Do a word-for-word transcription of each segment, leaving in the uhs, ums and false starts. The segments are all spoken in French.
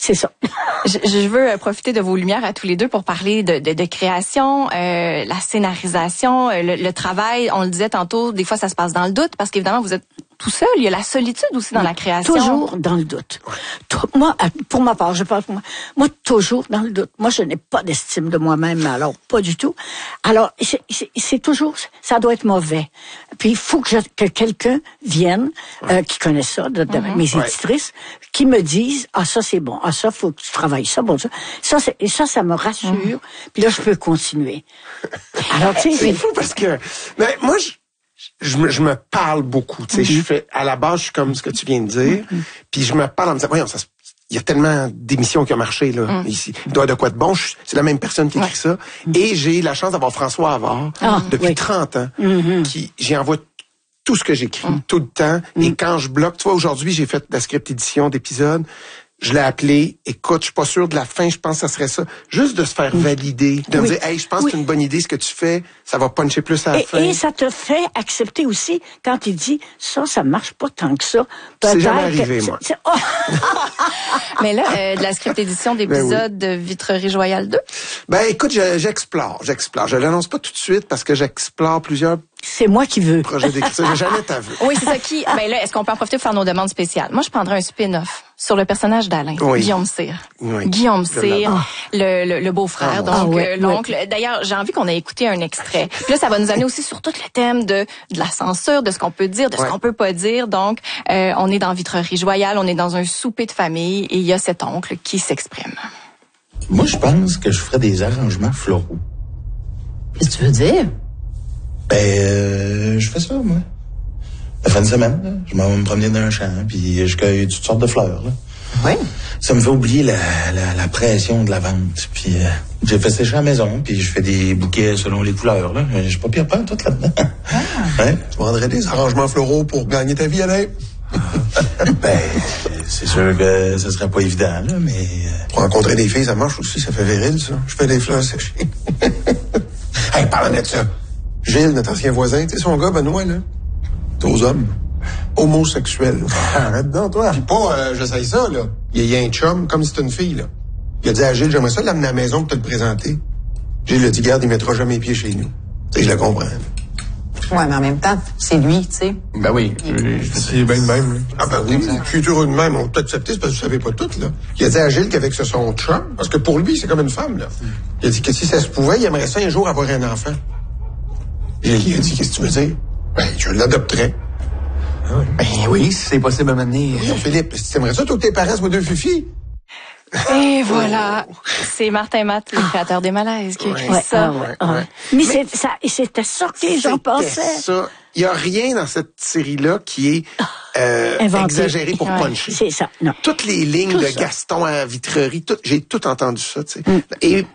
C'est ça. je, je veux profiter de vos lumières à tous les deux pour parler de, de, de création, euh, la scénarisation, le, le travail. On le disait tantôt, des fois ça se passe dans le doute parce qu'évidemment vous êtes tout seul. Il y a la solitude aussi dans la création. Toujours dans le doute. Moi, pour ma part, je parle pour moi. Moi, toujours dans le doute. Moi, je n'ai pas d'estime de moi-même, alors pas du tout. Alors, c'est, c'est, c'est toujours, ça doit être mauvais. Puis il faut que, je, que quelqu'un vienne euh, qui connaît ça, de, de mm-hmm. mes éditrices, ouais. qui me dise ah ça c'est bon, ah ça faut que tu travailles ça, bon ça, ça c'est, et ça ça me rassure. Mm-hmm. Puis là je peux continuer. Alors tu sais, c'est fou parce que, mais moi je Je me, je me parle beaucoup, tu sais, mm-hmm. je fais, à la base, je suis comme ce que tu viens de dire, mm-hmm. puis je me parle en me disant, voyons, ça, il y a tellement d'émissions qui ont marché, là, mm. ici. Il doit y avoir de quoi de bon, je, c'est la même personne qui écrit ouais. ça, mm-hmm. et j'ai la chance d'avoir François Havard, ah, depuis oui. trente ans, mm-hmm. qui, j'y envoie tout ce que j'écris, mm. tout le temps, mm. et quand je bloque, tu vois, aujourd'hui, j'ai fait la script édition d'épisodes, je l'ai appelé, écoute, je suis pas sûr de la fin, je pense que ça serait ça. Juste de se faire valider, de oui. me dire, hey, je pense oui. que c'est une bonne idée ce que tu fais, ça va puncher plus à la et, fin. Et ça te fait accepter aussi quand il dit, ça, ça marche pas tant que ça. C'est jamais arrivé, que... moi. C'est... Oh. Mais là, euh, de la script édition d'épisode ben oui. de Vitrerie Joyale deux? Ben, écoute, je, j'explore, j'explore. Je l'annonce pas tout de suite parce que j'explore plusieurs c'est moi qui veux. Projet d'écriture, j'ai jamais ta vu. Oui, c'est ça qui. Ben là, est-ce qu'on peut en profiter pour faire nos demandes spéciales? Moi, je prendrais un spin-off sur le personnage d'Alain, oui. Guillaume Cyr. Oui. Guillaume Cyr, oh. le, le, le beau-frère, oh, donc ah, ouais, euh, l'oncle. Ouais. D'ailleurs, j'ai envie qu'on ait écouté un extrait. Puis là, ça va nous amener aussi sur tout le thème de, de la censure, de ce qu'on peut dire, de ouais. ce qu'on peut pas dire. Donc, euh, on est dans Vitrerie Joyale, on est dans un souper de famille et il y a cet oncle qui s'exprime. Moi, je pense que je ferais des arrangements floraux. Qu'est-ce que tu veux dire? Ben, euh, je fais ça, moi. La fin de semaine, là, je m'en vais me promener dans un champ, puis je cueille toutes sortes de fleurs, là. Oui. Ça me fait oublier la, la, la pression de la vente. Puis euh, j'ai fait sécher à la maison, puis je fais des bouquets selon les couleurs, là. J'ai pas pire peur, tout là-dedans. Ah. Hein? Tu vendrais des arrangements floraux pour gagner ta vie, Alain? Ben, c'est sûr que ce serait pas évident, là, mais... Euh... Pour rencontrer des filles, ça marche aussi, ça fait viril, ça. Je fais des fleurs séchées. Hey, parle-moi de ça. Gilles, notre ancien voisin, tu sais, son gars, Benoît, là, c'est aux hommes. Homosexuel. Arrête donc, toi. Pis pas, euh, j'essaye ça, là. Il y a un chum, comme si c'était une fille, là. Il a dit à Gilles, j'aimerais ça l'amener à la maison pour te le présenter. Gilles a dit, garde, il mettra jamais les pieds chez nous. Tu sais, je le comprends. Ouais, mais en même temps, c'est lui, tu sais. Ben oui. C'est bien de même, là. Ah ben oui, je suis heureux de même. On t'a accepté, c'est parce que je savais pas tout, là. Il a dit à Gilles qu'avec ce son chum, parce que pour lui, c'est comme une femme, là. Il a dit que si ça se pouvait, il aimerait ça un jour avoir un enfant. Gilles, il a dit, qu'est-ce que tu veux dire? Ben, je l'adopterais. Ah oui. Ben oui, si c'est possible à m'amener. Oui, Philippe, si t'aimerais ça, toi, que tes parents soient deux fifis. Et voilà, c'est Martin Matt, le créateur des Malaises, qui a écrit ouais, ça. Ouais, ouais, ouais. Mais, Mais c'est, ça, c'était ça que les gens pensaient. Ça. Il n'y a rien dans cette série-là qui est euh, exagéré pour ouais. puncher. C'est ça, non. Toutes les lignes tout de ça. Gaston à Vitrerie, tout, j'ai tout entendu ça, tu sais. Mm. Et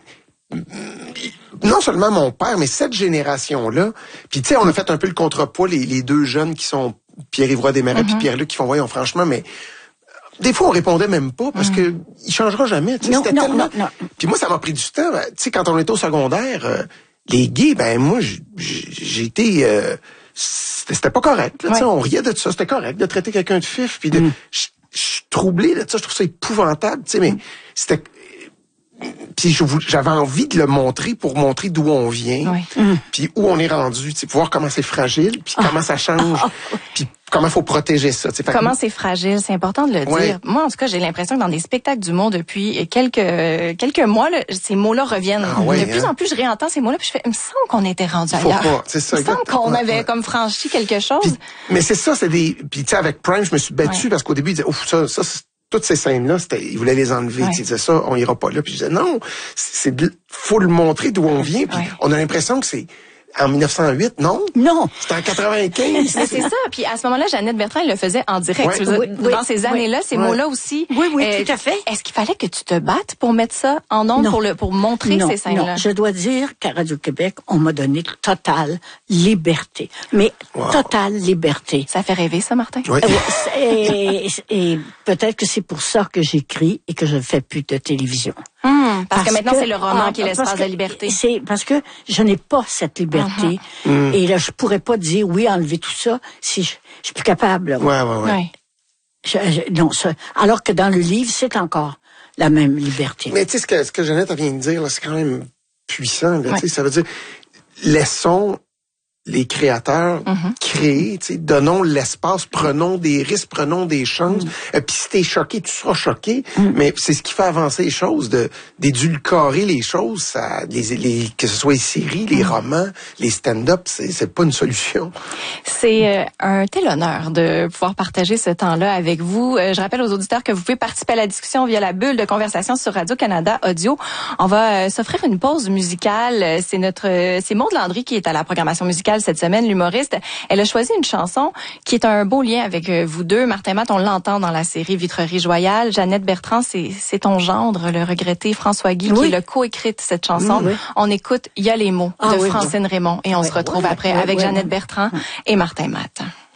non seulement mon père, mais cette génération-là, puis tu sais, on a fait un peu le contrepoids, les, les deux jeunes qui sont Pierre-Yves Roy Desmarais mm-hmm. puis Pierre-Luc qui font, voyons, franchement, mais des fois, on répondait même pas parce mm. que il changera jamais. Tu sais, non, c'était non, tellement... non, non. Puis moi, ça m'a pris du temps. Tu sais, quand on était au secondaire, euh, les gays, ben moi, j'ai été... Euh, c'était pas correct. Là, ouais. On riait de ça. C'était correct de traiter quelqu'un de fif. Puis de, mm. je suis troublé de ça. Je trouve ça épouvantable. Tu sais, mais mm. c'était... Puis j'avais envie de le montrer pour montrer d'où on vient, oui. mm. puis où on est rendu, tu sais, pour voir comment c'est fragile, puis oh. comment ça change, puis comment il faut protéger ça. Fait comment que... c'est fragile, c'est important de le ouais. dire. Moi, en tout cas, j'ai l'impression que dans des spectacles d'humour depuis quelques quelques mois, là, ces mots-là reviennent. Ah, ouais, de plus hein? en plus, je réentends ces mots-là, puis je fais, il me semble qu'on était rendu ailleurs. Pas, c'est ça, il me semble qu'on avait ouais. comme franchi quelque chose. Puis, mais c'est ça, c'est des. Puis tu sais, avec Prime, je me suis battu ouais. parce qu'au début, il disait, ouf, ça, ça. C'est... Toutes ces scènes-là, c'était, ils voulaient les enlever. Ouais. Ils disaient ça, on ira pas là. Puis je disais non, c'est, c'est faut le montrer d'où on vient. Puis ouais. on a l'impression que c'est en mille neuf cent huit, non? Non. C'était en quatre-vingt-quinze. Mais c'est ça. Puis à ce moment-là, Jeannette Bertrand, elle le faisait en direct. Ouais. Oui, oui, dans ces années-là, oui. ces ouais. mots-là aussi. Oui, oui, euh, tout à fait. Est-ce qu'il fallait que tu te battes pour mettre ça en ondes, pour le, pour montrer non, ces scènes-là? Non, je dois dire qu'à Radio-Québec, on m'a donné totale liberté. Mais wow. totale liberté. Ça fait rêver, ça, Martin? Oui. et, et peut-être que c'est pour ça que j'écris et que je ne fais plus de télévision. Hum, parce, parce que maintenant, que, c'est le roman ah, qui est l'espace de la liberté. C'est parce que je n'ai pas cette liberté. Uh-huh. Et là, je pourrais pas dire, oui, enlever tout ça, si je, je suis plus capable. Ouais, ouais, ouais. ouais. Je, je, non, ça, alors que dans le livre, c'est encore la même liberté. Mais tu sais, ce que, ce que Jeannette vient de dire, là, c'est quand même puissant. Là, ouais. Ça veut dire, laissons les créateurs mm-hmm. créer, tu sais, donnons l'espace, prenons des risques, prenons des chances. Mm. Euh, Puis si t'es choqué, tu seras choqué. Mm. Mais c'est ce qui fait avancer les choses, de d'édulcorer les choses. Ça, les, les, que ce soit les séries, les mm. romans, les stand-up, c'est, c'est pas une solution. C'est euh, un tel honneur de pouvoir partager ce temps-là avec vous. Euh, je rappelle aux auditeurs que vous pouvez participer à la discussion via la bulle de conversation sur Radio-Canada Audio. On va euh, s'offrir une pause musicale. C'est notre, euh, c'est Maude Landry qui est à la programmation musicale cette semaine, l'humoriste. Elle a choisi une chanson qui est un beau lien avec vous deux. Martin Matt, on l'entend dans la série Vitrerie Joyale. Jeannette Bertrand, c'est, c'est ton gendre, le regretté François Guy, oui. qui l'a co-écrite cette chanson. Oui, oui. On écoute « Il y a les mots » ah, de oui, Francine oui. Raymond et on oui, se retrouve oui, après oui, avec oui, Jeannette oui. Bertrand oui. et Martin Matt.